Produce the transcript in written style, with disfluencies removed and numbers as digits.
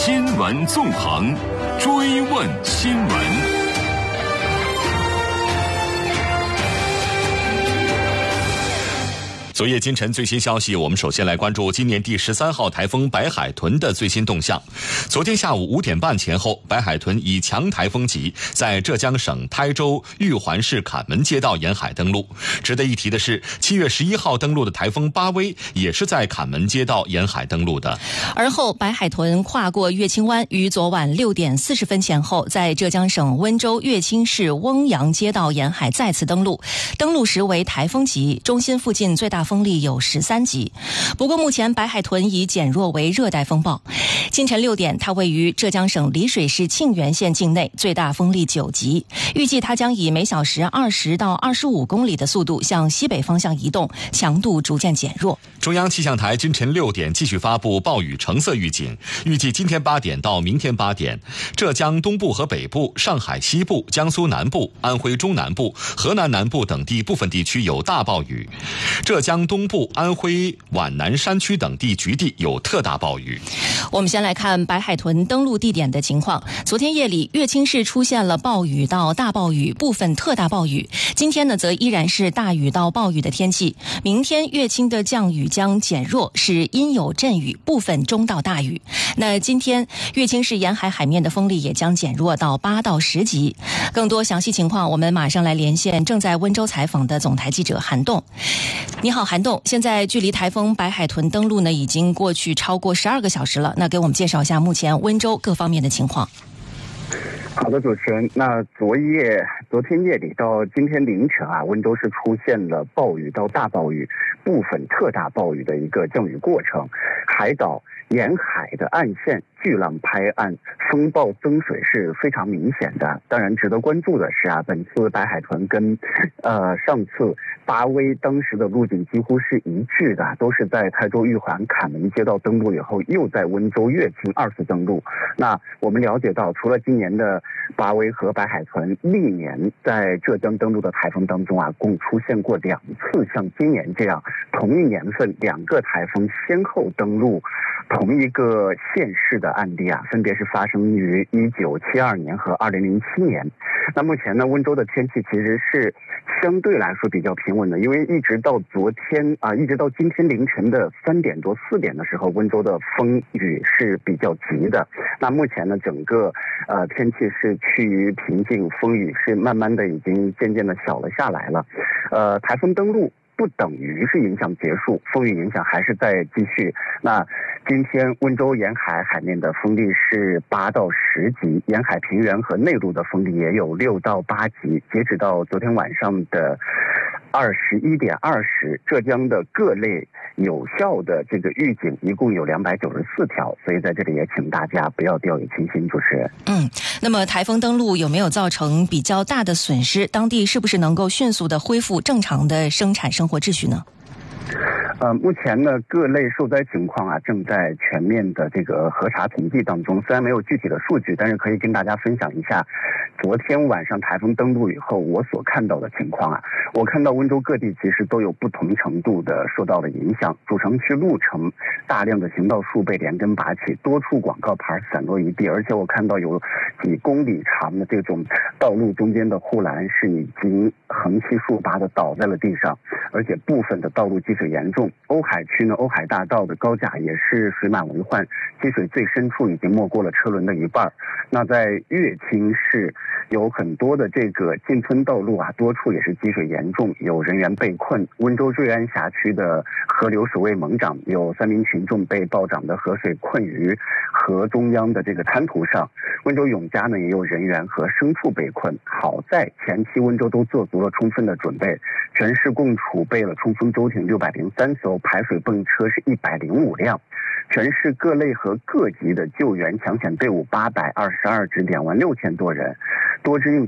新闻纵横，追问新闻。昨夜今晨最新消息，我们首先来关注今年第13号台风白海豚的最新动向。昨天下午5点半前后，白海豚以强台风级在浙江省台州玉环市坎门街道沿海登陆。值得一提的是，7月11号登陆的台风巴威也是在坎门街道沿海登陆的。 而后，白海豚跨过乐清湾，于昨晚6点40分前后，在浙江省温州乐清市翁阳街道沿海再次登陆。登陆时为台风级，中心附近最大风力有13级。不过目前白海豚已减弱为热带风暴。清晨6点，它位于浙江省丽水市沁源县境内，最大风力9级。预计它将以每小时20到25公里的速度向西北方向移动，强度逐渐减弱。 中央气象台今晨6点继续发布暴雨橙色预警，预计今天8点到明天8点，浙江东部和北部、上海西部、江苏南部、安徽中南部、河南南部等地部分地区有大暴雨，浙江东部、安徽皖南山区等地局地有特大暴雨。 我们先来看白海豚登陆地点的情况。昨天夜里，乐清市出现了暴雨到大暴雨，部分特大暴雨。今天呢，则依然是大雨到暴雨的天气。明天乐清的降雨将减弱，是阴有阵雨，部分中到大雨。那今天乐清市沿海海面的风力也将减弱到8到10级。更多详细情况，我们马上来连线正在温州采访的总台记者韩栋。你好，韩栋，现在距离台风白海豚登陆呢，已经过去超过12个小时了。那给我们介绍一下目前温州各方面的情况。 好的，主持人。那昨天夜里到今天凌晨啊，温州是出现了暴雨到大暴雨、部分特大暴雨的一个降雨过程。海岛沿海的岸线巨浪拍岸，风暴增水是非常明显的。当然值得关注的是啊，本次白海豚跟上次巴威当时的路径几乎是一致的，都是在台州玉环坎门街道登陆以后，又在温州乐清2次登陆。那我们了解到，除了今年的巴威和白海豚，历年在浙江登陆的台风当中啊，共出现过2次像今年这样同一年份2个台风先后登陆同一个县市的案例啊，分别是发生于1972年和2007年。那目前呢，温州的天气其实是相对来说比较平稳的，因为一直到今天凌晨的3点多4点的时候，温州的风雨是比较急的。那目前呢，整个天气是趋于平静，风雨是慢慢的已经渐渐的小了下来了。台风登陆不等于是影响结束，风雨影响还是在继续。那今天温州沿海海面的风力是8到10级，沿海平原和内陆的风力也有6到8级。截止到昨天晚上的21点20，浙江的各类有效的这个预警一共有294条，所以在这里也请大家不要掉以轻心。主持人， 那么台风登陆有没有造成比较大的损失？当地是不是能够迅速的恢复正常的生产生活秩序呢？ 目前呢，各类受灾情况啊，正在全面的这个核查统计当中。虽然没有具体的数据，但是可以跟大家分享一下昨天晚上台风登陆以后我所看到的情况啊。我看到温州各地其实都有不同程度的受到了影响，主城区路程大量的行道树被连根拔起，多处广告牌散落一地，而且我看到有几公里长的这种道路中间的护栏是已经横七竖八的倒在了地上，而且部分的道路积水严重。瓯海区呢，瓯海大道的高架也是水满为患，积水最深处已经没过了车轮的一半。那在乐清市有很多的这个进村道路啊，多处也是积水严重，有人员被困。温州瑞安辖区的河流水位猛涨，有3名群众被暴涨的河水困于河中央的这个滩涂上。温州永嘉呢，也有人员和牲畜被困。好在前期温州都做足了充分的准备，全市共储备了冲锋舟艇603艘，排水泵车是105辆。全市各类和各级的救援抢险队伍822支，26000多人，多支应